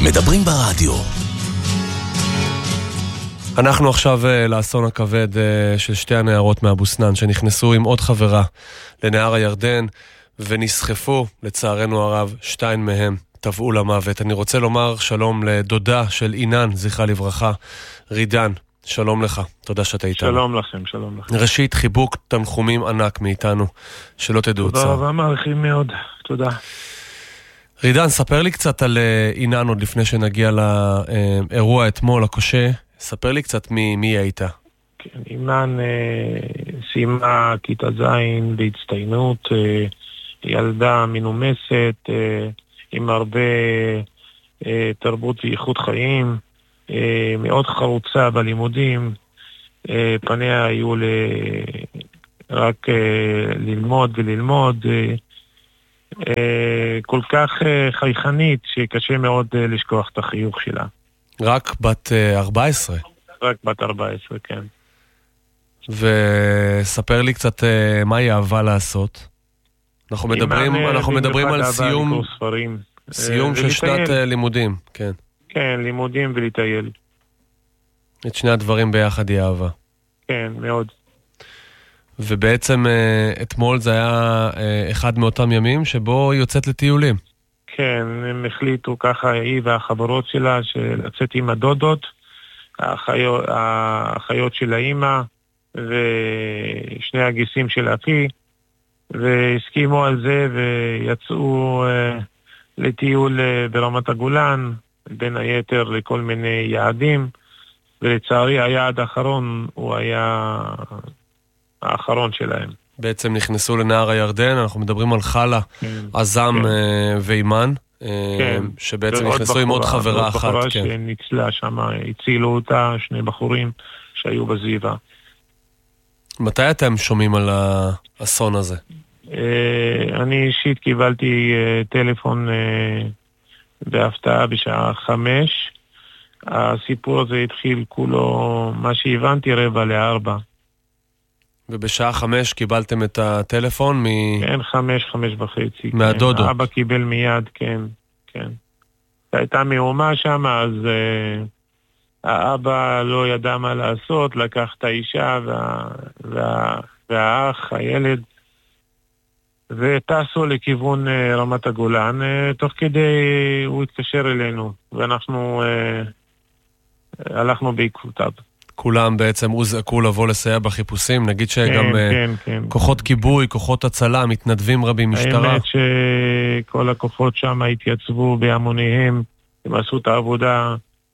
מדברים ברדיו. אנחנו עכשיו לאסון הכבד של שתי הנערות מאבו סנאן שנכנסו עם עוד חברה לנהר הירדן ונסחפו, לצערנו הרב, שתיים מהם טבעו למוות. אני רוצה לומר שלום לדודה של אינן, זכרה לברכה, רידן. שלום לך, תודה שאתה איתנו. שלום לכם, שלום לכם. ראשית, חיבוק תנחומים ענק מאיתנו, שלא תדעו צער. תודה רבה, מעריכים מאוד, תודה. רידן, ספר לי קצת על אינן עוד לפני שנגיע לאירוע אתמול, הקשה. ספר לי קצת מי הייתה. כן, אינן סיימה כיתה זין בהצטיינות, ילדה מנומסת, עם הרבה תרבות ואיכות חיים, מאוד חרוצה בלימודים, פניה היו רק ללמוד וללמוד, כל כך חייכנית שקשה מאוד לשכוח את החיוך שלה. רק בת 14? רק בת 14, כן. וספר לי קצת מה היא אהבה לעשות. אנחנו מדברים על סיום של שנת לימודים, כן. כן, לימודים ולטייל. את שני הדברים ביחד היא אהבה. כן, מאוד. ובעצם אתמול זה היה אחד מאותם ימים שבו היא יוצאת לטיולים. כן, הם החליטו ככה, היא והחברות שלה, לצאת עם הדודות, האחיות של האמא, ושני הגיסים של אחי, והסכימו על זה, ויצאו לטיול ברמת הגולן, בין היתר לכל מיני יעדים, ולצערי היעד האחרון הוא היה האחרון שלהם. בעצם נכנסו לנהר הירדן, אנחנו מדברים על חלה, עזם ואימן, שבעצם נכנסו עם עוד חברה אחת. בחורה שניצלה שם, הצילו אותה, שני בחורים שהיו בסביבה. מתי אתם שומעים על האסון הזה? אני אישית קיבלתי טלפון בהפתעה בשעה 5. הסיפור הזה התחיל כולו, מה שהבנתי, 3:45. ובשעה 5 קיבלתם את הטלפון כן, 5:30. מהדודות. אבא קיבל מיד, כן, כן. הייתה מהומה שם, אז האבא לא ידע מה לעשות, לקח את האישה והאח, הילד, וטסו לכיוון רמת הגולן. תוך כדי הוא התקשר אלינו, ואנחנו הלכנו בעקבותיו. כולם בעצם הוזעקו לבוא לסייע בחיפושים, נגיד שגם כוחות כיבוי, כוחות הצלה, מתנדבים רבים, משטרה. האמת שכל הכוחות שם התייצבו בהמוניהם, הם עשו את העבודה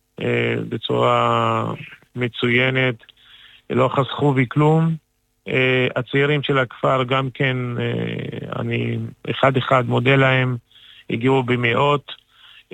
בצורה מצוינת, לא חסכו וכלום. הצעירים של הכפר גם כן, אני אחד מודה להם, הגיעו במאות,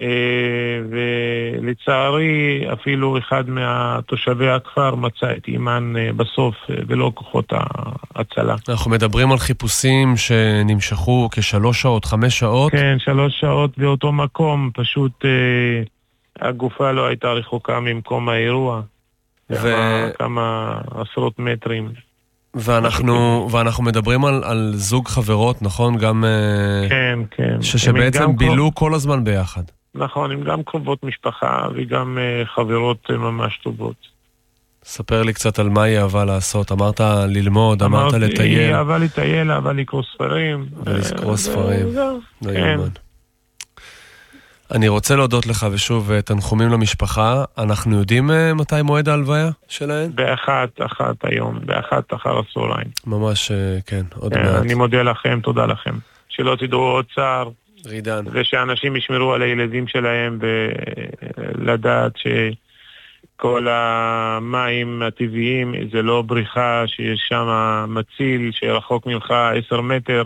ולצערי אפילו אחד מהתושבי הכפר מצא את אימן בסוף ולא כוחות ההצלה. אנחנו מדברים על חיפושים שנמשכו כ3 שעות, 5 שעות? כן, 3 שעות באותו מקום, פשוט הגופה לא הייתה רחוקה ממקום האירוע, כמה עשרות מטרים. ואנחנו מדברים על זוג חברות, נכון? גם כן. שבעצם בילו כל הזמן ביחד. נכון, הם גם קרובות משפחה וגם חברות ממש טובות. ספר לי קצת על מה היא אהבה לעשות. אמרת ללמוד, אמרת לטייל. היא אהבה לטייל, אהבה לקרוא ספרים. ולקרוא ספרים. לא יאמן. אני רוצה להודות לך ושוב תנחומים למשפחה. אנחנו יודעים מתי מועד ההלוויה שלהן? באחת היום, באחת אחר הצהריים. ממש, כן, עוד מעט. אני מודה לכם, תודה לכם. שלא תדעו עוד צער. רידן. ושאנשים ישמרו על הילדים שלהם ולדעת שכל המים הטבעיים זה לא בריכה, שיש שם מציל שרחוק ממך 10 מטר,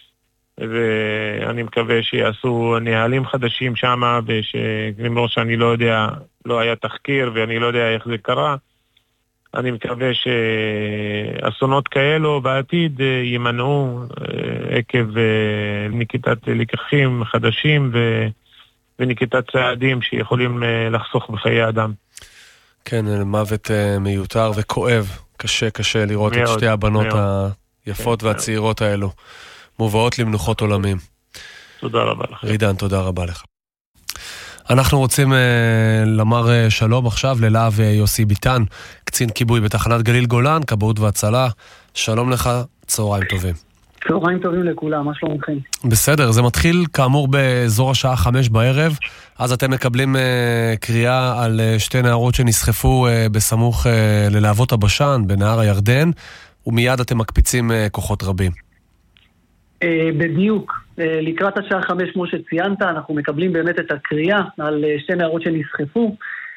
ואני מקווה שיעשו נהלים חדשים שם, למרות שאני לא יודע, לא היה תחקיר ואני לא יודע איך זה קרה. אני מקווה שאסונות כאלו בעתיד יימנעו עקב נקיטת לקחים חדשים ונקיטת צעדים שיכולים לחסוך בחיי אדם. כן, מוות מיותר וכואב, קשה לראות את שתי הבנות היפות והצעירות האלו מובאות למנוחות עולמים. תודה רבה לך. רידן, תודה רבה לך. אנחנו רוצים לומר שלום עכשיו ללהב יוסי ביטן, קצין כיבוי בתחנת גליל גולן, כבאות והצלה. שלום לך, צהריים טובים. צהריים טובים לכולם, מה שלומכם? בסדר, זה מתחיל כאמור באזור השעה 5 בערב, אז אתם מקבלים קריאה על שתי נערות שנסחפו בסמוך ללהבות הבשן, בנהר הירדן, ומיד אתם מקפיצים כוחות רבים. בדיוק, לקראת השעה 5 כמו שציינת, אנחנו מקבלים באמת את הקריאה על שתי נערות שנסחפו.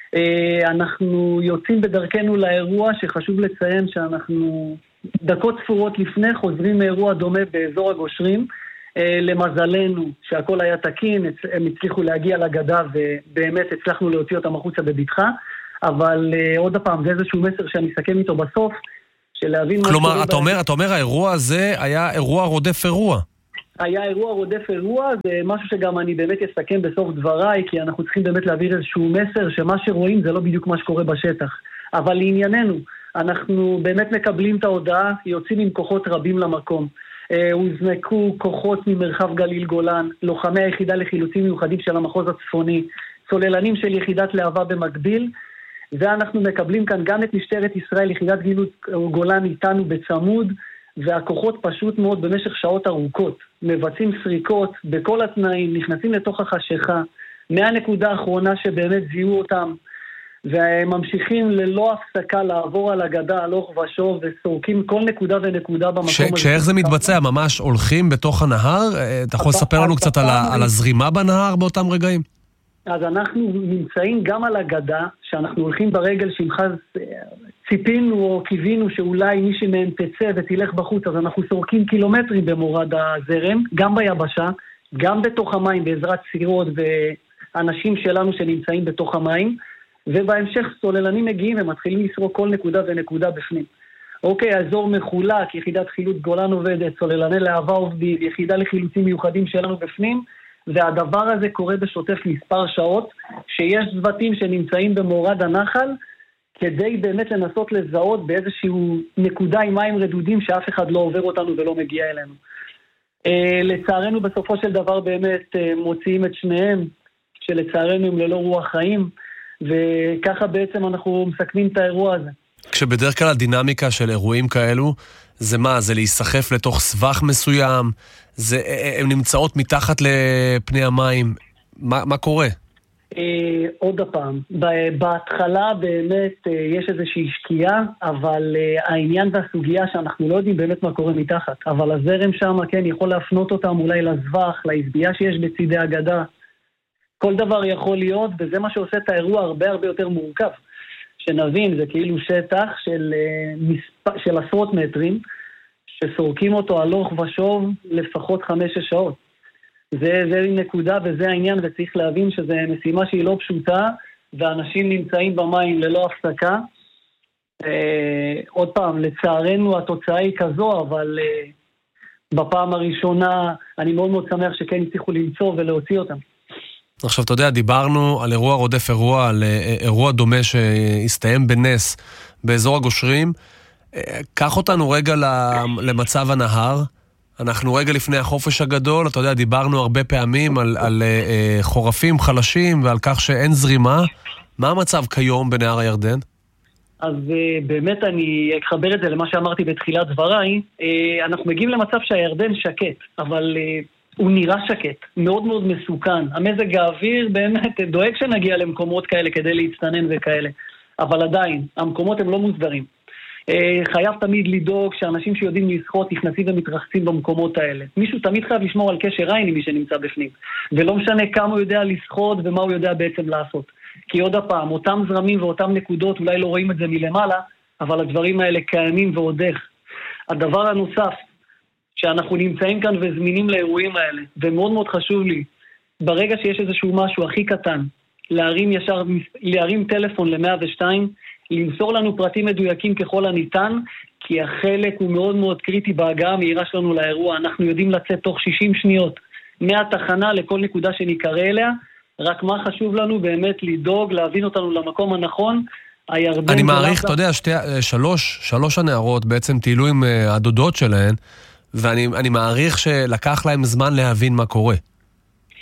אנחנו יוצאים בדרכנו לאירוע, שחשוב לציין שאנחנו דקות ספורות לפני חוזרים מאירוע דומה באזור הגושרים. למזלנו שהכל היה תקין, הם הצליחו להגיע לגדה ובאמת הצלחנו להוציא אותם החוצה בבטחה, אבל עוד הפעם זה איזשהו מסר שאני אסכם איתו בסוף, שלהבין מה... כלומר, אתה אומר האירוע הזה היה אירוע רודף אירוע. היה אירוע רודף אירוע, זה משהו שגם אני באמת אסכם בסוף דבריי, כי אנחנו צריכים באמת להעביר איזשהו מסר שמה שרואים זה לא בדיוק מה שקורה בשטח. אבל לענייננו, אנחנו באמת מקבלים את ההודעה, יוצאים עם כוחות רבים למקום. הוזנקו כוחות ממרחב גליל גולן, לוחמי היחידה לחילוצים מיוחדים של המחוז הצפוני, צוללנים של יחידת להבה במקביל, ואנחנו מקבלים כאן גם את משטרת ישראל, יחידת גליל גולן איתנו בצמוד, והכוחות פשוט מאוד במשך שעות ארוכות מבצעים סריקות בכל התנאים, נכנסים לתוך החשיכה, מהנקודה האחרונה שבאמת זיהו אותם, והם ממשיכים ללא הפסקה לעבור על הגדה, הלוך ושוב, וסורקים כל נקודה ונקודה במקום הזה. כשאיך זה מתבצע? ממש הולכים בתוך הנהר? אתה יכול לספר לנו קצת על הזרימה בנהר באותם רגעים? אז אנחנו נמצאים גם על הגדה, שאנחנו הולכים ברגל שמך ציפינו או קיווינו שאולי מישהי מהם תצא ותלך בחוץ, אז אנחנו סורקים קילומטרים במורד הזרם, גם ביבשה, גם בתוך המים בעזרת סירות ואנשים שלנו שנמצאים בתוך המים, ובהמשך סוללנים מגיעים ומתחילים לסרוק כל נקודה ונקודה בפנים. אוקיי, האזור מחולק, יחידת חילוץ גולן עובדת, סוללני להבה עובדים, יחידה לחילוצים מיוחדים שלנו בפנים, והדבר הזה קורה בשוטף מספר שעות, שיש צוותים שנמצאים במורד הנחל, כדי באמת לנסות לזהות באיזשהו נקודה עם מים רדודים שאף אחד לא עובר אותנו ולא מגיע אלינו. לצערנו בסופו של דבר באמת מוציאים את שניהם, שלצערנו הם ללא רוח חיים, וככה בעצם אנחנו מסכמים את האירוע הזה. כשבדרך כלל הדינמיקה של אירועים כאלו, זה מה? זה להיסחף לתוך סבך מסוים? הן נמצאות מתחת לפני המים? מה קורה? עוד הפעם, בהתחלה באמת יש איזושהי שקיעה, אבל העניין והסוגיה שאנחנו לא יודעים באמת מה קורה מתחת, אבל הזרם שם כן יכול להפנות אותם אולי לזבח, להסבייה שיש בצידי הגדה, כל דבר יכול להיות, וזה מה שעושה את האירוע הרבה הרבה יותר מורכב. שנבין, זה כאילו שטח של עשרות מטרים, שסורקים אותו הלוך ושוב לפחות 5-6 שעות. זה נקודה וזה העניין, וצריך להבין שזו משימה שהיא לא פשוטה, ואנשים נמצאים במים ללא הפסקה. עוד פעם, לצערנו התוצאה היא כזו, אבל בפעם הראשונה אני מאוד מאוד שמח שכן הצליחו למצוא ולהוציא אותם. עכשיו, אתה יודע, דיברנו על אירוע רודף אירוע, על אירוע דומה שהסתיים בנס באזור הגושרים. קח אותנו רגע למצב הנהר. אנחנו רגע לפני החופש הגדול, אתה יודע, דיברנו הרבה פעמים על חורפים חלשים ועל כך שאין זרימה. מה המצב כיום בנהר הירדן? אז באמת אני אקחבר את זה למה שאמרתי בתחילת דבריי. אנחנו מגיעים למצב שהירדן שקט, אבל הוא נראה שקט, מאוד מאוד מסוכן. המזג האוויר באמת דואג שנגיע למקומות כאלה כדי להצטנן וכאלה. אבל עדיין, המקומות הם לא מוסדרים. חייב תמיד לדאוג שאנשים שיודעים לשחות נכנסים ומתרחצים במקומות האלה. מישהו תמיד חייב לשמור על קשר עין עם מי שנמצא בפנים. ולא משנה כמה הוא יודע לשחות ומה הוא יודע בעצם לעשות. כי עוד הפעם, אותם זרמים ואותם נקודות, אולי לא רואים את זה מלמעלה, אבל הדברים האלה קיימים ועוד איך. הדבר הנוסף, שאנחנו נמצאים כאן וזמינים לאירועים האלה, ומאוד מאוד חשוב לי, ברגע שיש איזשהו משהו הכי קטן, להרים טלפון ל-102, למסור לנו פרטים מדויקים ככל הניתן, כי החלק הוא מאוד מאוד קריטי בהגעה המהירה שלנו לאירוע. אנחנו יודעים לצאת תוך 60 שניות מהתחנה לכל נקודה שנקרא אליה, רק מה חשוב לנו באמת לדאוג, להבין אותנו למקום הנכון. אני מעריך, אתה יודע, שלוש הנערות בעצם טיילו עם הדודות שלהן, ואני מעריך שלקח להם זמן להבין מה קורה.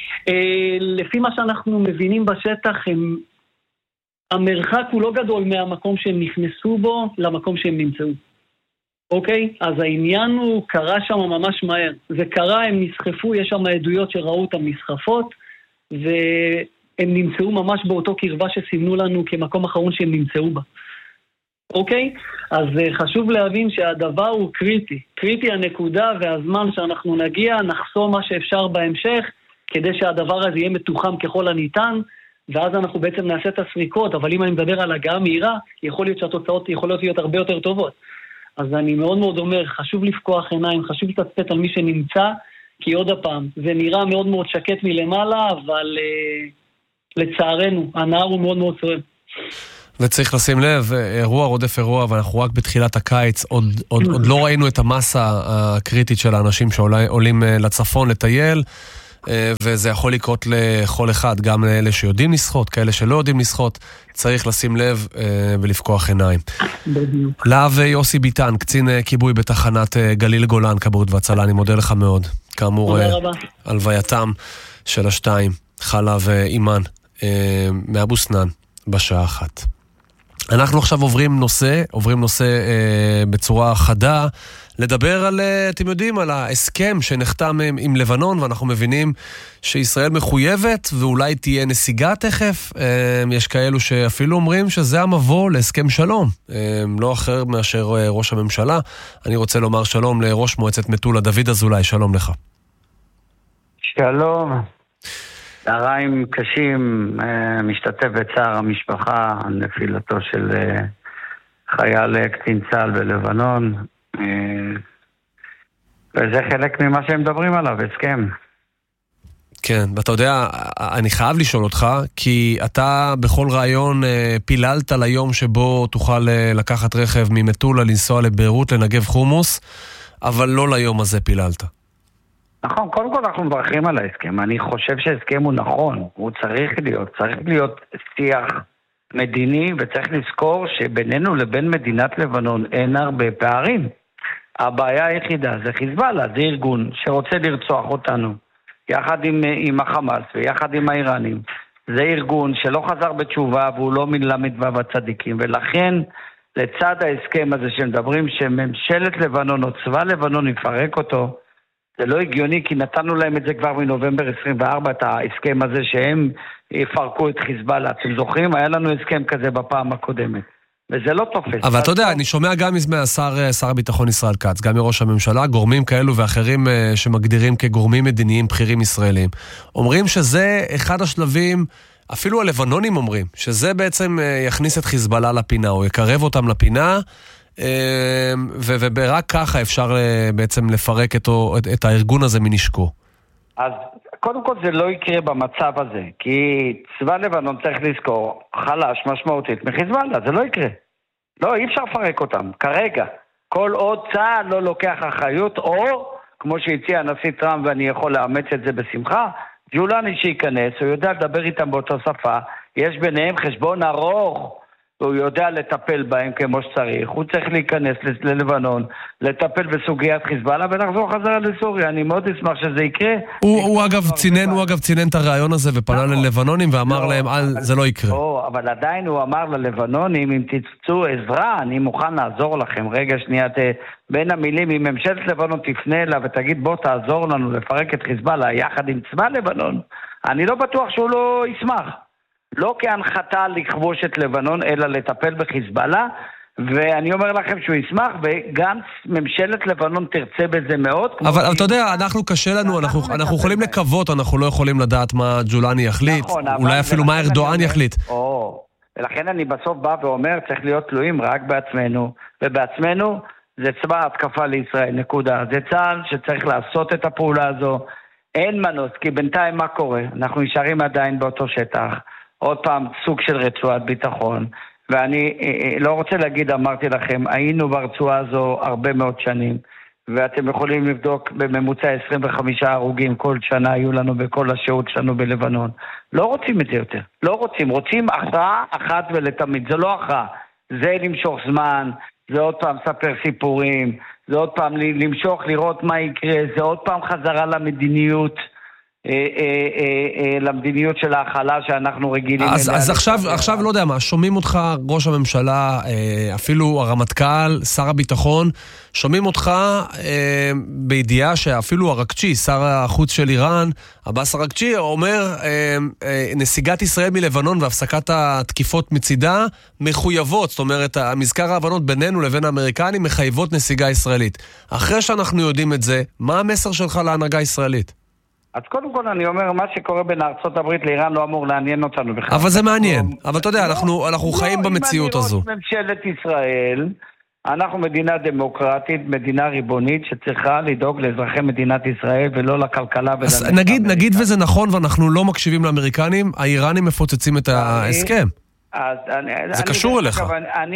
לפי מה שאנחנו מבינים בשטח, המרחק הוא לא גדול מהמקום שהם נכנסו בו למקום שהם נמצאו. אוקיי? אז העניין הוא קרה שם ממש מהר. זה קרה, הם נסחפו, יש שם עדויות שראו אותם נסחפות, והם נמצאו ממש באותו קרבה שסימנו לנו כמקום אחרון שהם נמצאו בה. אוקיי? אז חשוב להבין שהדבר הוא קריטי. קריטי הנקודה והזמן שאנחנו נגיע, נחסום מה שאפשר בהמשך, כדי שהדבר הזה יהיה מתוחם ככל הניתן, ואז אנחנו בעצם נעשה את הסריקות, אבל אם אני מדבר על הגעה מהירה, יכול להיות שהתוצאות יכולות להיות הרבה יותר טובות. אז אני מאוד מאוד אומר, חשוב לפקוח עיניים, חשוב לתצפת על מי שנמצא, כי עוד הפעם, זה נראה מאוד מאוד שקט מלמעלה, אבל לצערנו, הנהר הוא מאוד מאוד צועב. וצריך לשים לב, אירוע רודף אירוע, ואנחנו רק בתחילת הקיץ, עוד לא ראינו את המסה הקריטית של האנשים שעולים לצפון לטייל, וזה יכול לקרות לכל אחד, גם לאלה שיודעים לשחות, כאלה שלא יודעים לשחות, צריך לשים לב ולפקוח עיניים. להב יוסי ביטן, קצין כיבוי בתחנת גליל גולן, כבאות והצלה, אני מודה לך מאוד. כאמור, הלווייתם של השתיים, חלה ואימן, מאבו סנאן, בשעה 1. אנחנו עכשיו עוברים נושא בצורה חדה, לדבר על, אתם יודעים, על ההסכם שנחתם עם לבנון, ואנחנו מבינים שישראל מחויבת, ואולי תהיה נסיגה תכף. יש כאלו שאפילו אומרים שזה המבוא להסכם שלום, לא אחר מאשר ראש הממשלה. אני רוצה לומר שלום לראש מועצת מטולה, דוד אזולאי, שלום לך. שלום. צהריים קשים, משתתף בצער המשפחה על נפילתו של חייל קצין צה"ל בלבנון, וזה חלק ממה שהם מדברים עליו, הסכם. כן, ואתה יודע, אני חייב לשאול אותך, כי אתה בכל רעיון פיללת ליום שבו תוכל לקחת רכב ממטולה, לנסוע לביירות, לנגב חומוס, אבל לא ליום הזה פיללת. נכון, קודם כל אנחנו מברכים על ההסכם. אני חושב שההסכם הוא נכון, הוא צריך להיות שיח מדיני, וצריך לזכור שבינינו לבין מדינת לבנון אין הרבה פערים. הבעיה היחידה זה חיזבאללה, זה ארגון שרוצה לרצוח אותנו, יחד עם החמאס ויחד עם האיראנים. זה ארגון שלא חזר בתשובה והוא לא מלמד בצדיקים, ולכן לצד ההסכם הזה שמדברים שממשלת לבנון או צבא לבנון יפרק אותו, זה לא הגיוני, כי נתנו להם את זה כבר מנובמבר 24, את ההסכם הזה שהם יפרקו את חיזבאללה. אתם זוכרים? היה לנו הסכם כזה בפעם הקודמת. וזה לא תופס. אבל אתה יודע, אני שומע גם שר הביטחון ישראל כץ, גם מראש הממשלה, גורמים כאלו ואחרים שמגדירים כגורמים מדיניים בכירים ישראלים, אומרים שזה אחד השלבים, אפילו הלבנונים אומרים, שזה בעצם יכניס את חיזבאללה לפינה, או יקרב אותם לפינה, ורק ככה אפשר בעצם לפרק את הארגון הזה מנשקו. אז קודם כל זה לא יקרה במצב הזה, כי צבא לבנון צריך לזכור חלש משמעותית מחיזבאללה, זה לא יקרה. לא, אי אפשר לפרק אותם, כרגע. כל עוד צה"ל לא לוקח אחריות, או כמו שהציע הנשיא טראמפ, ואני יכול לאמץ את זה בשמחה, ג'ולני שייכנס, הוא יודע לדבר איתם באותה שפה, יש ביניהם חשבון ארוך, הוא יודע לטפל בהם כמו שצריך, הוא צריך להיכנס ללבנון, לטפל בסוגיית חיזבאללה ולחזור חזרה לסוריה. אני מאוד אשמח שזה יקרה. הוא אגב צינן את הרעיון הזה ופנה ללבנונים ואמר להם, זה לא יקרה. אבל עדיין הוא אמר ללבנונים, אם תצאו עזרה, אני מוכן לעזור לכם. רגע שנייה, בין המילים, אם ממשלת לבנון תפנה אליו ותגיד, בוא תעזור לנו לפרק את חיזבאללה יחד עם צבא לבנון, אני לא בטוח שהוא לא ישמח. לא כהנחתה לכבוש את לבנון, אלא לטפל בחיזבאללה, ואני אומר לכם שהוא ישמח, וגם ממשלת לבנון תרצה בזה מאוד. אבל אתה יודע, אנחנו קשה לנו, אנחנו יכולים לקוות, אנחנו לא יכולים לדעת מה ג'ולני יחליט, אולי אפילו מה ארדואן יחליט. ולכן אני בסוף בא ואומר, צריך להיות תלויים רק בעצמנו, ובעצמנו זה צבא התקפה לישראל, נקודה. זה צה"ל שצריך לעשות את הפעולה הזו, אין מנוס, כי בינתיים מה קורה? אנחנו נשארים עדיין באותו שטח, עוד פעם סוג של רצועת ביטחון, ואני לא רוצה להגיד, אמרתי לכם, היינו ברצועה הזו הרבה מאוד שנים, ואתם יכולים לבדוק בממוצע 25 הרוגים כל שנה היו לנו בכל השהות שלנו בלבנון. לא רוצים את זה יותר, לא רוצים הכרעה אחת ולתמיד, זה לא הכרעה, זה למשוך זמן, זה עוד פעם ספר סיפורים, זה עוד פעם למשוך לראות מה יקרה, זה עוד פעם חזרה למדיניות, למדיניות של ההכלה שאנחנו רגילים. אז עכשיו לא יודע מה, שומעים אותך ראש הממשלה, אפילו הרמטכ"ל, שר הביטחון, שומעים אותך בידיעה שאפילו הרקצ'י, שר החוץ של איראן, עבאס הרקצ'י, אומר נסיגת ישראל מלבנון והפסקת התקיפות מצידה מחויבות, זאת אומרת, מזכר ההבנות בינינו לבין האמריקנים מחייבות נסיגה ישראלית. אחרי שאנחנו יודעים את זה, מה המסר שלך להנהגה הישראלית? אז קודם כל אני אומר, מה שקורה בין ארצות הברית לאיראן לא אמור לעניין אותנו בכלל. אבל זה מעניין. אבל אתה יודע, אנחנו חיים במציאות הזו. אם אני ראש ממשלת ישראל, אנחנו מדינה דמוקרטית, מדינה ריבונית, שצריכה לדאוג לאזרחי מדינת ישראל ולא לכלכלה. אז נגיד וזה נכון, ואנחנו לא מקשיבים לאמריקנים, האיראנים מפוצצים את ההסכם. זה קשור אליך.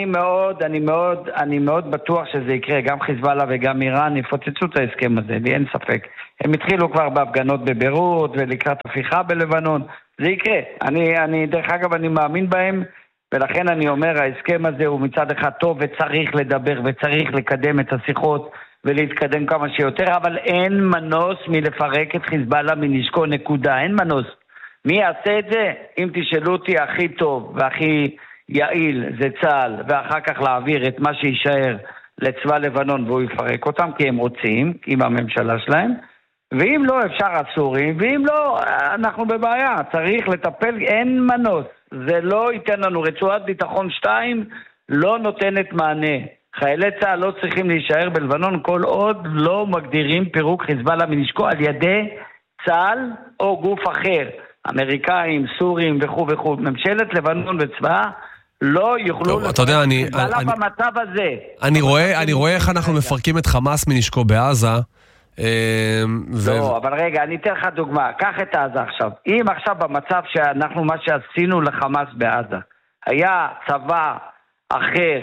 אני מאוד בטוח שזה יקרה, גם חיזבאללה וגם איראן יפוצצו את ההסכם הזה, לי אין ספק. הם התחילו כבר בהפגנות בביירות ולקראת הפיכה בלבנון, זה יקרה. דרך אגב, אני מאמין בהם, ולכן אני אומר, ההסכם הזה הוא מצד אחד טוב וצריך לדבר וצריך לקדם את השיחות ולהתקדם כמה שיותר, אבל אין מנוס מלפרק את חיזבאללה מנשקו, נקודה, אין מנוס. מי יעשה את זה? אם תשאלו אותי, הכי טוב והכי יעיל זה צה"ל, ואחר כך להעביר את מה שישאר לצבא לבנון והוא יפרק אותם, כי הם רוצים, עם הממשלה שלהם, ואם לא אפשר הסורים, ואם לא אנחנו בבעיה, צריך לטפל, אין מנוס, זה לא ייתן לנו, רצועת ביטחון 2 לא נותנת מענה, חיילי צה"ל לא צריכים להישאר בלבנון כל עוד לא מגדירים פירוק חיזבאללה מנשקו על ידי צה"ל או גוף אחר, אמריקאים, סורים וכו' וכו'. ממשלת לבנון וצבאה לא יוכלו אתה יודע, במצב הזה. אני רואה איך אנחנו מפרקים את חמאס מנשקו בעזה. לא, אבל רגע, אני אתן לך דוגמה. קח את עזה עכשיו. אם עכשיו במצב שאנחנו, מה שעשינו לחמאס בעזה, היה צבא אחר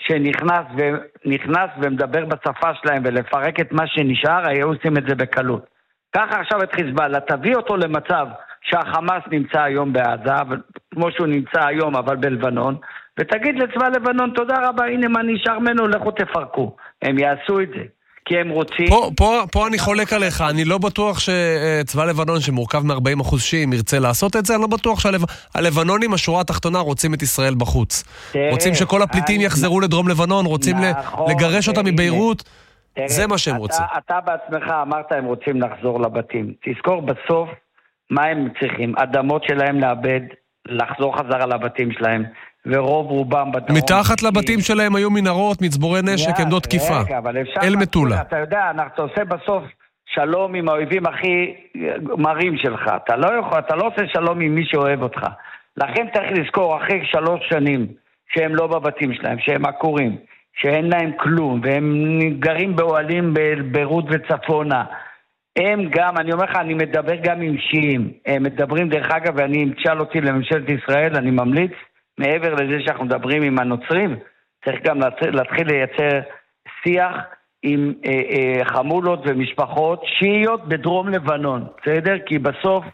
שנכנס ומדבר בשפה שלהם ולפרק את מה שנשאר, היו עושים את זה בקלות. ככה עכשיו את חיזבאללה, תביא אותו למצב שהחמאס נמצא היום בעזה, כמו שהוא נמצא היום אבל בלבנון, ותגיד לצבא לבנון, תודה רבה, הנה מה נשאר ממנו, לכו תפרקו. הם יעשו את זה, כי הם רוצים... פה אני חולק עליך, אני לא בטוח שצבא לבנון שמורכב מ-40% שיעים ירצה לעשות את זה, אני לא בטוח שהלבנונים, השורה התחתונה, רוצים את ישראל בחוץ. רוצים שכל הפליטים יחזרו לדרום לבנון, רוצים לגרש אותם מביירות, זה מה שהם רוצים. אתה בעצמך אמרת, הם רוצים לחזור לבתים. תזכור בסוף מה הם צריכים, אדמות שלהם לאבד, לחזור חזרה לבתים שלהם, ורוב רובם בדרום... מתחת לבתים שלהם היו מנהרות, מצבורי נשק, עמדות תקיפה. אל מטולה. אתה יודע, אתה עושה בסוף שלום עם האויבים הכי מרים שלך. אתה לא עושה שלום עם מי שאוהב אותך. לכן צריך לזכור, אחרי 3 שנים שהם לא בבתים שלהם, שהם עקורים, שאין להם כלום, והם גרים באוהלים בביירות וצפונה, הם גם, אני אומר לך, אני מדבר גם עם שיעים, הם מדברים דרך אגב, ואני תשאל אותי לממשלת ישראל, אני ממליץ, מעבר לזה שאנחנו מדברים עם הנוצרים, צריך גם להתחיל לייצר שיח עם חמולות ומשפחות שיעיות בדרום לבנון, בסדר? כי בסוף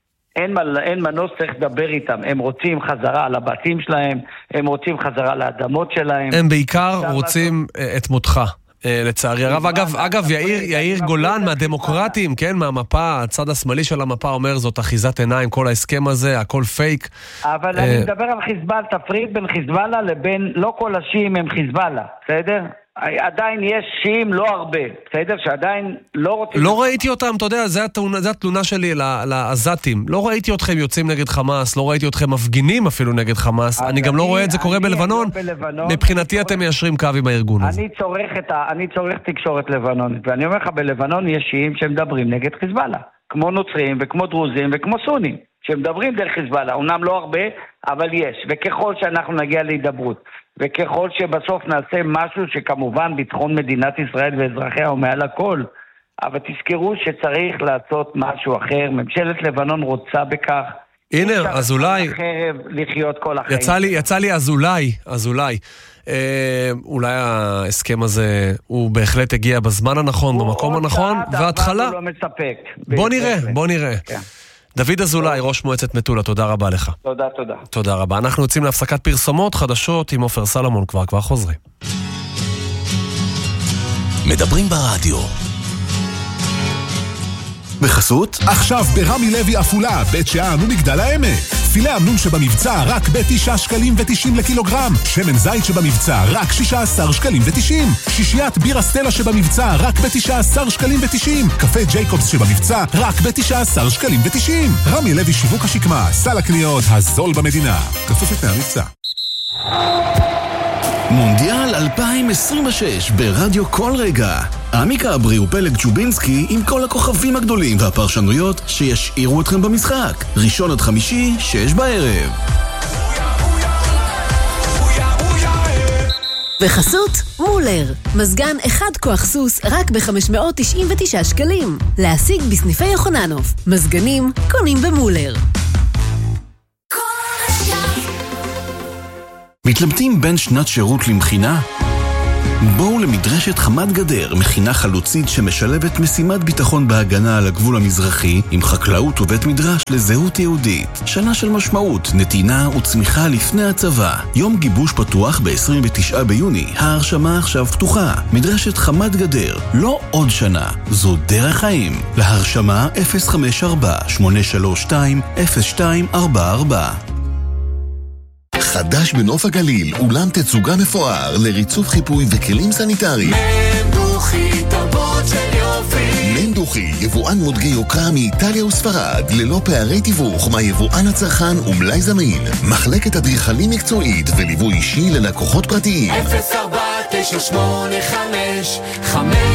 אין מנוס, צריך לדבר איתם, הם רוצים חזרה על הבתים שלהם, הם רוצים חזרה לאדמות שלהם. הם בעיקר רוצים את מותך. לצערי הרב, אגב, יאיר גולן מהדמוקרטים, כן, מהמפה, הצד השמאלי של המפה אומר זאת אחיזת עיניים, כל ההסכם הזה, הכל פייק. אבל אני מדבר על חיזבאללה, תפריד בין חיזבאללה לבין, לא כל השיעים הם חיזבאללה, בסדר? עדיין יש שיעים לא הרבה, בסדר? שעדיין לא רוצים... לא ראיתי אותם, אתה יודע, זה התלונה שלי לעזתים. לא ראיתי אתכם יוצאים נגד חמאס, לא ראיתי אתכם מפגינים אפילו נגד חמאס. אני גם לא רואה את זה קורה בלבנון. מבחינתי אתם מיישרים קו עם הארגון הזה. אני צורך תקשורת לבנונית, ואני אומר לך, בלבנון יש שיעים שמדברים נגד חיזבאללה. כמו נוצרים וכמו דרוזים וכמו סונים, שמדברים דרך חיזבאללה. אומנם לא הרבה, אבל יש. וככל שאנחנו נגיע להידברות, וככל שבסוף נעשה משהו שכמובן ביטחון מדינת ישראל ואזרחיה הוא מעל הכל, אבל תזכרו שצריך לעשות משהו אחר. ממשלת לבנון רוצה בכך. הנה, אז אולי... לחיות כל החיים. יצא לי אז אולי ההסכם הזה הוא בהחלט הגיע בזמן הנכון, במקום הנכון, וההתחלה... הוא לא מספק. בוא נראה. כן. דוד אזולאי, ראש מועצת מטולה, תודה רבה לך. תודה. תודה רבה. אנחנו יוצאים להפסקת פרסומות חדשות עם עופר סלומון, כבר חוזרים. מדברים ברדיו. בחסות? עכשיו ברמי לוי אפולה, בית שאן ומגדל העמק. פילה אמנון שבמבצע רק ב9 שקלים ו90 לקילוגרם. שמן זית שבמבצע רק 16 שקלים ו90. שישיית בירה סטלה שבמבצע רק ב19 שקלים ו90. קפה ג'ייקובס שבמבצע רק ב19 שקלים ו90. רמי לוי שיווק השקמה, סל הקניות הזול במדינה. כפוף לתנאי המבצע. מונדיאל 2026 ברדיו כל רגע. עמיקה אברי ופלג צ'ובינסקי עם כל הכוכבים הגדולים והפרשנויות שישאירו אתכם במשחק. ראשון עד חמישי, 6 בערב. בחסות מולר, מזגן אחד כוח סוס רק ב-599 שקלים. להשיג בסניפי יוחננוף. מזגנים קונים במולר. מתלבטים בין שנת שירות למכינה? בואו למדרשת חמת גדר, מכינה חלוצית שמשלבת משימת ביטחון בהגנה על הגבול המזרחי עם חקלאות ובית מדרש לזהות יהודית. שנה של משמעות, נתינה וצמיחה לפני הצבא. יום גיבוש פתוח ב-29 ביוני. ההרשמה עכשיו פתוחה. מדרשת חמת גדר, לא עוד שנה, זו דרך חיים. להרשמה 054-832-0244. חדש בנוף הגליל, אולם תצוגה מפואר לריצוף חיפוי וכלים סניטריים. מנדוכי, תרבות של יופי. מנדוכי, יבואן מותגי יוקרה מאיטליה וספרד, ללא פערי תיווך מהיבואן הצרכן ומלאי זמין. מחלקת אדריכלים מקצועית וליווי אישי ללקוחות פרטיים. 04985-5616.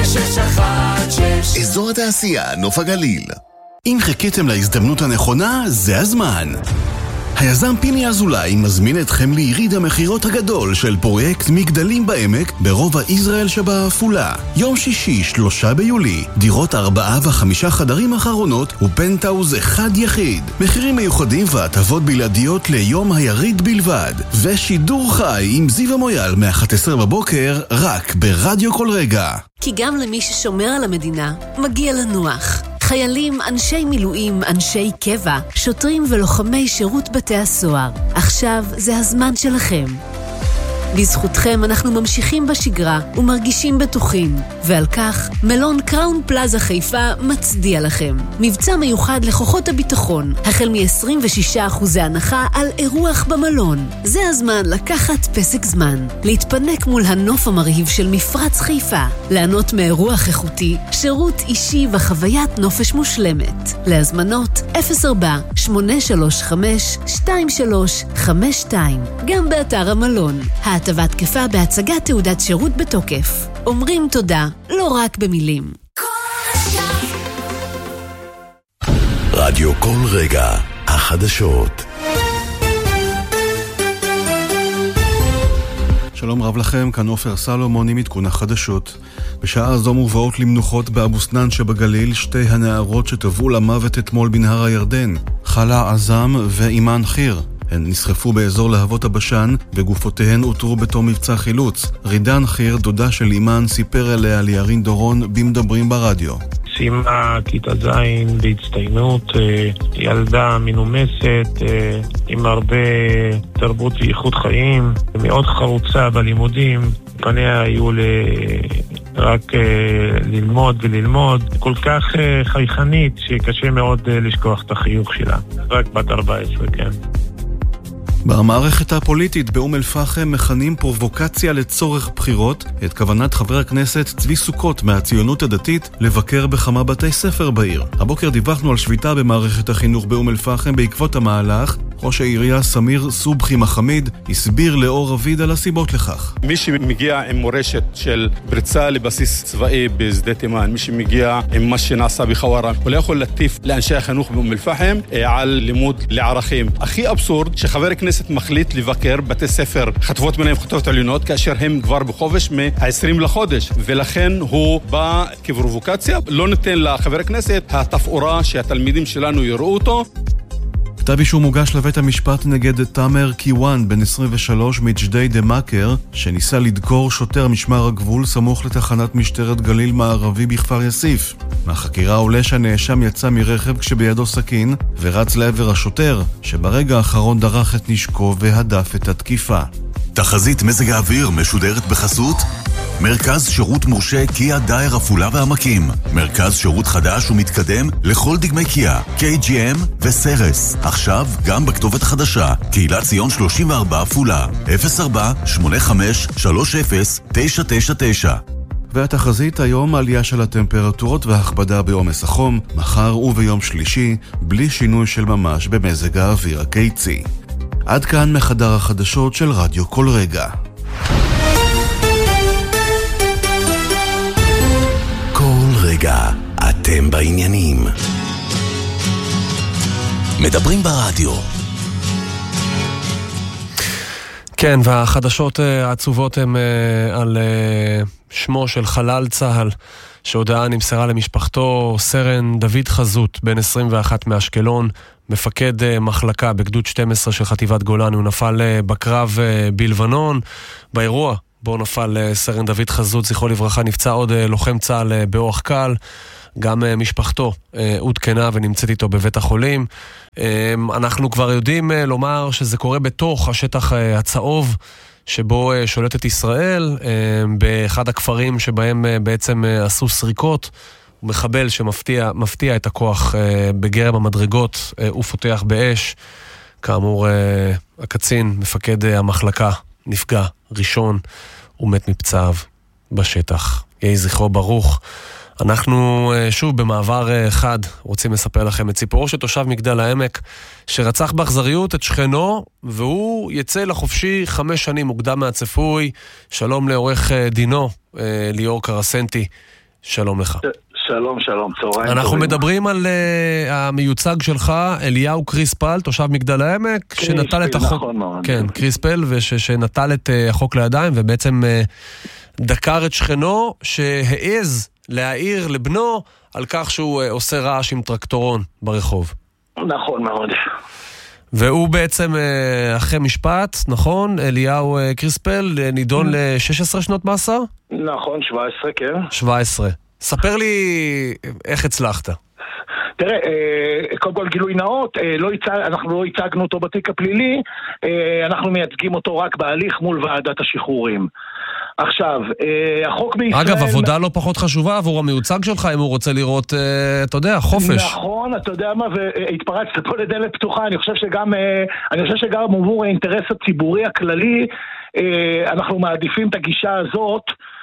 אזור התעשייה, נוף הגליל. אם חיכיתם להזדמנות הנכונה, זה הזמן. היזם פיני אזולאי מזמין אתכם ליריד המחירות הגדול של פרויקט מגדלים בעמק ברובע ישראל שבאפולה. יום שישי 3 ביולי, דירות 4 ו5 חדרים אחרונות ופנטאוז אחד יחיד. מחירים מיוחדים והטבות בלעדיות ליום היריד בלבד. ושידור חי עם זיו המויאל מ-11 בבוקר רק ברדיו כל רגע. כי גם למי ששומר על המדינה מגיע לנוח. חיילים, אנשי מילואים, אנשי קבע, שוטרים ולוחמי שירות בתי הסוהר. עכשיו זה הזמן שלכם. בזכותכם אנחנו ממשיכים בשגרה ומרגישים בטוחים, ועל כך מלון קראון פלאזה חיפה מצדיע לכם. מבצע מיוחד לכוחות הביטחון, החל מ-26% הנחה על אירוח במלון. זה הזמן לקחת פסק זמן, להתפנק מול הנוף המרהיב של מפרץ חיפה, לענות מאירוח איכותי, שירות אישי וחוויית נופש מושלמת. להזמנות 04-835-2352, גם באתר המלון. ההטבה תקפה בהצגת תעודת שירות בתוקף. אומרים תודה, לא רק במילים. רדיו כל רגע, החדשות. שלום רב לכם, כאן עופר סלומון עם עדכון החדשות. בשעה זו מובאות למנוחות באבו סנאן שבגליל 2 הנערות שטבעו למוות אתמול בנהר הירדן, חלה עזם ואימן חיר. הן נסחפו באזור להבות הבשן, וגופותיהן אותרו בתום מבצע חילוץ. רידן חיר, דודה של אימן, סיפר אליה לירין דורון במדברים ברדיו. סיימה כיתה זין בהצטיינות, ילדה מנומסת, עם הרבה תרבות ואיכות חיים, מאוד חרוצה בלימודים, פניה היו רק ללמוד וללמוד, כל כך חייכנית שקשה מאוד לשכוח את החיוך שלה. רק בת 14, כן. במערכת הפוליטית באום אל-פחם מכנים פרובוקציה לצורך בחירות את כוונת חבר הכנסת צבי סוכות מהציונות הדתית לבקר בכמה בתי ספר בעיר. הבוקר דיווחנו על שביתה במערכת החינוך באום אל-פחם בעקבות המהלך. ראש העירייה סמיר סובחי מחמיד הסביר לאור רביד על הסיבות לכך. מי שמגיע עם מורשת של פריצה לבסיס צבאי בשדה תימן, מי שמגיע עם מה שנעשה בחווארה, הוא לא יכול להטיף לאנשי החינוך באום אל-פחם על לימוד לערכים. הכי אבסורד שחבר הכנסת מחליט לבקר בתי ספר חטיבות ביניים וחטיבות עליונות כאשר הם כבר בחופש מה-20 לחודש, ולכן הוא בא כפרובוקציה. לא ניתן לחבר הכנסת התפאורה שהתלמידים שלנו יראו אותו. כתב אישום מוגש לבית המשפט נגד תאמר קיוואן, בן 23 מג'די מכר, שניסה לדקור שוטר משמר הגבול סמוך לתחנת משטרת גליל מערבי בכפר יסיף. מהחקירה עולה שהנאשם יצא מרכב כשבידו סכין ורץ לעבר השוטר, שברגע האחרון דרך את נשקו והדף את התקיפה. תחזית מזג האוויר משודרת בחסות מרכז שירות מורשה קיה דייר עפולה והעמקים. מרכז שירות חדש ומתקדם לכל דגמי קיה, KGM וסרס. עכשיו גם בכתובת החדשה, קהילת ציון 34 עפולה, 04-85-30-999. והתחזית היום עלייה של הטמפרטורות והכבדה בעומס החום, מחר וביום שלישי, בלי שינוי של ממש במזג האוויר הקיצי. עד כאן מחדר החדשות של רדיו כל רגע. כל רגע אתם בעניינים. מדברים ברדיו. כן, והחדשות העצובות הן על שמו של חלל צהל, שהודעה נמסרה למשפחתו. סרן דוד חזות, בן 21 מאשקלון, מפקד מחלקה בגדוד 12 של חטיבת גולן. הוא נפל בקרב בלבנון. באירוע בו נפל סרן דוד חזות, זכרו לברכה, נפצע עוד לוחם צהל באורח קל. גם משפחתו עודכנה ונמצאת איתו בבית החולים. אנחנו כבר יודעים לומר שזה קורה בתוך השטח הצהוב שבו שולטת ישראל, באחד הכפרים שבהם בעצם עשו סריקות. הוא מחבל שמפתיע את הכוח בגרם המדרגות ופותח באש. כאמור, הקצין, מפקד המחלקה, נפגע ראשון ומת מפצעיו בשטח. יהי זכרו ברוך. אנחנו שוב במעבר אחד רוצים לספר לכם את סיפורו של תושב מגדל העמק שרצח באכזריות את שכנו, והוא יצא לחופשי 5 שנים מוקדם מהצפוי. שלום לעורך דינו ליאור קרסנטי, שלום לך. שלום, צהריים. אנחנו מדברים על המיוצג שלך, אליהו קריספל, תושב מגדל העמק, שנטל את החוק, כן, קריספל, ושנטל את החוק לידיים ובעצם דקר את שכנו שהעז להעיר לבנו על כך שהוא עושה רעש עם טרקטורון ברחוב. נכון מאוד. והוא בעצם אחרי משפט, נכון? אליהו קריספל נידון ל-16 שנות מאסר? נכון, 17, כן. 17. ספר לי איך הצלחת. תראה, קודם כל גילוי נאות, אנחנו לא הצגנו אותו בתיק הפלילי, אנחנו מייצגים אותו רק בהליך מול ועדת השחרורים. עכשיו, החוק בישראל... אגב, עבודה לא פחות חשובה עבור המיוצג שלך, אם הוא רוצה לראות, אתה יודע, חופש. נכון, אתה יודע מה, והתפרצת פה לדלת פתוחה, אני חושב שגם עבור האינטרס הציבורי הכללי, אנחנו מעדיפים את הגישה הזאת,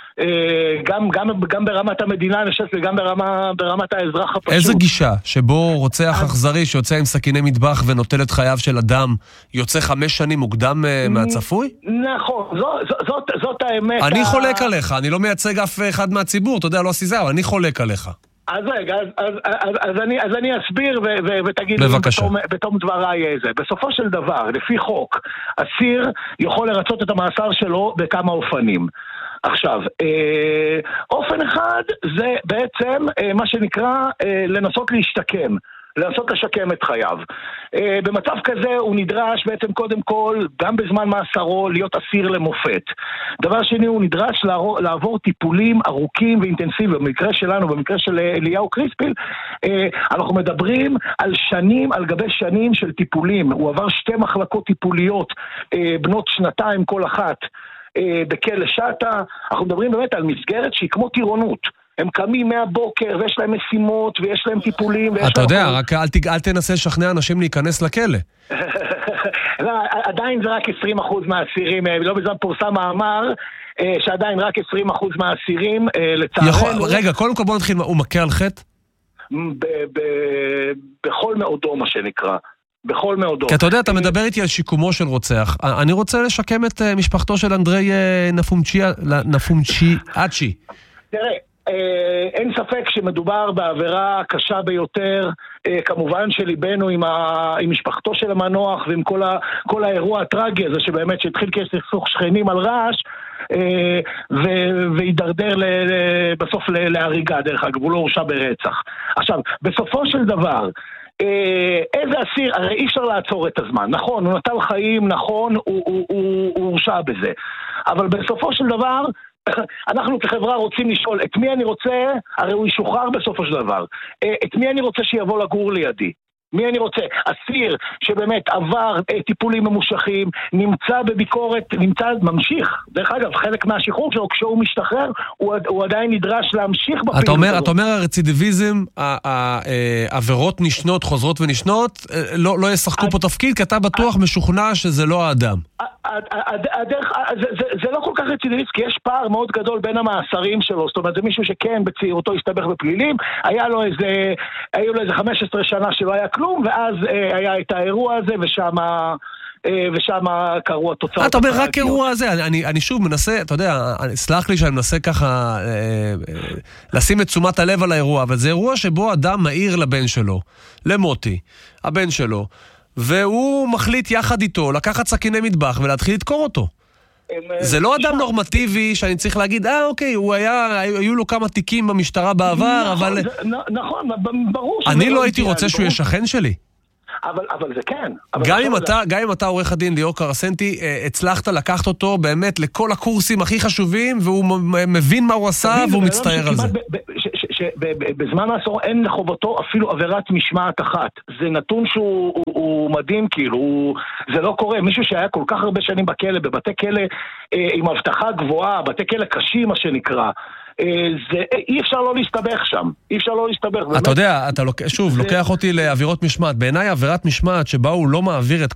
גם ברמת המדינה, אני חושב, וגם ברמת האזרח הפשוט. איזה גישה? שבו רוצח אכזרי שיוצא עם סכיני מטבח ונוטל את חייו של אדם, יוצא 5 שנים מוקדם מהצפוי? נכון, זאת האמת. אני חולק עליך, אני לא מייצג אף אחד מהציבור, אתה יודע, לא עשיזה, אבל אני חולק עליך. אז רגע, אז אני אסביר ותגיד בתום דבריי איזה. בסופו של דבר, לפי חוק, אסיר יכול לרצות את המאסר שלו בכמה אופנים. עכשיו, אופן אחד זה בעצם מה שנקרא לנסות להשתקם, לנסות לשקם את חייו. במצב כזה הוא נדרש בעצם קודם כל, גם בזמן מאסרו, להיות אסיר למופת. דבר שני, הוא נדרש לעבור טיפולים ארוכים ואינטנסיביים. במקרה שלנו, במקרה של אליהו קריספל, אנחנו מדברים על שנים, על גבי שנים של טיפולים. הוא עבר 2 מחלקות טיפוליות, בנות 2 כל אחת. בכלא שטה, אנחנו מדברים באמת על מסגרת שהיא כמו טירונות. הם קמים מהבוקר ויש להם משימות ויש להם טיפולים. אתה יודע, רק אל תנסה לשכנע אנשים להיכנס לכלא. עדיין זה רק 20% מהאסירים, לא בזמן פורסם מאמר שעדיין רק 20% מהאסירים, לצערנו. רגע, קודם כל בוא נתחיל, הוא מכה על חטא? בכל מאודו מה שנקרא. בכל מאודו. כי אתה יודע, אתה מדבר איתי על שיקומו של רוצח. אני רוצה לשקם את משפחתו של אנדרי נפומצ'יאצ'י. תראה, אין ספק שמדובר בעבירה קשה ביותר, כמובן שליבנו עם משפחתו של המנוח ועם כל האירוע הטרגי הזה שבאמת שהתחיל כסכסוך שכנים על רעש, וידרדר בסוף להריגה, דרך אגב, הוא לא הורשע ברצח. עכשיו, בסופו של דבר, איזה אסיר, הרי אי אפשר לעצור את הזמן, נכון, הוא נטל חיים, נכון, הוא הורשע בזה, אבל בסופו של דבר אנחנו כחברה רוצים לשאול את מי אני רוצה, הרי הוא ישוחרר בסופו של דבר, את מי אני רוצה שיבוא לגור לידי, מי אני רוצה? אסיר שבאמת עבר טיפולים ממושכים, נמצא בביקורת, ממשיך. דרך אגב, חלק מהשחרור שלו, כשהוא משתחרר, הוא עדיין נדרש להמשיך בפעילות הזאת. אתה אומר הרצידיביזם, העבירות נשנות, חוזרות ונשנות, לא ישחקו פה תפקיד, כי אתה בטוח משוכנע שזה לא האדם. זה לא כל כך רצידיביזם, כי יש פער מאוד גדול בין המאסרים שלו, זאת אומרת, זה מישהו שכן בצעירותו הסתבך בפלילים, היו לו איזה 15 שנה שלא היה כלום, ואז היה את האירוע הזה, ושם קרו התוצאות. אתה אומר רק אירוע הזה, אני שוב מנסה, אתה יודע, סלח לי שאני מנסה ככה לשים את תשומת הלב על האירוע, אבל זה אירוע שבו אדם מעיר לבן שלו, למוטי, הבן שלו, והוא מחליט יחד איתו לקחת סכיני מטבח ולהתחיל לדקור אותו. זה לא אדם נורמטיבי שאני צריך להגיד, אוקיי, היו לו כמה תיקים במשטרה בעבר, אבל... נכון, ברור. אני לא הייתי רוצה שהוא יהיה שכן שלי. אבל זה כן. גם אם אתה עורך הדין ליאור קרסנטי, הצלחת לקחת אותו באמת לכל הקורסים הכי חשובים, והוא מבין מה הוא עשה, והוא מצטער על זה. שבזמן העשור אין לחובתו אפילו עבירת משמעת אחת. זה נתון שהוא מדהים, כאילו, זה לא קורה. מישהו שהיה כל כך הרבה שנים בכלא, בבתי כלא עם הבטחה גבוהה, בתי כלא קשים, מה שנקרא, אי אפשר לא להסתבך שם, אי אפשר לא להסתבך. אתה יודע, אתה שוב לוקח אותי לעבירות משמעת. בעיניי עבירת משמעת שבה הוא לא מעביר את